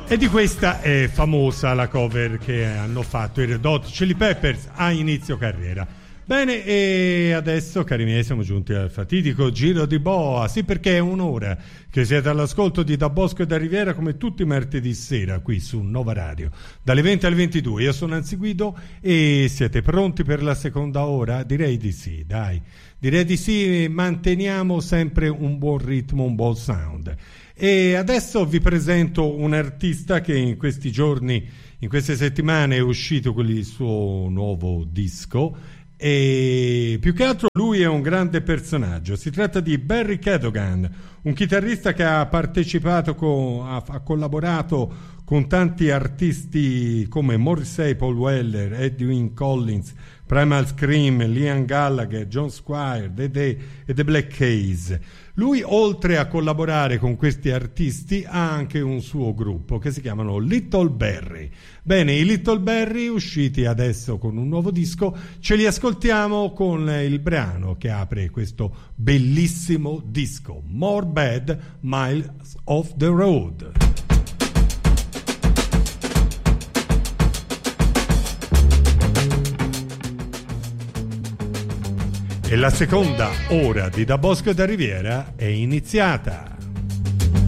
E di questa è famosa la cover che hanno fatto i Red Hot Chili Peppers a inizio carriera. Bene, e adesso, cari miei, siamo giunti al fatidico giro di boa. Sì, perché è un'ora che siete all'ascolto di Da Bosco e da Riviera, come tutti i martedì sera qui su Nova Radio, dalle 20 alle 22. Io sono Anzi Guido e siete pronti per la seconda ora? Direi di sì, dai. Direi di sì, manteniamo sempre un buon ritmo, un buon sound. E adesso vi presento un artista che in questi giorni, in queste settimane è uscito con il suo nuovo disco e più che altro lui è un grande personaggio. Si tratta di Barry Keoghan, un chitarrista che ha partecipato, ha collaborato con tanti artisti come Morrissey, Paul Weller, Edwyn Collins, Primal Scream, Liam Gallagher, John Squire, e The Black Keys. Lui, oltre a collaborare con questi artisti, ha anche un suo gruppo che si chiamano Little Barry. Bene, i Little Barry, usciti adesso con un nuovo disco, ce li ascoltiamo con il brano che apre questo bellissimo disco, More Bad Miles of the Road. E la seconda ora di Da Bosco e da Riviera è iniziata.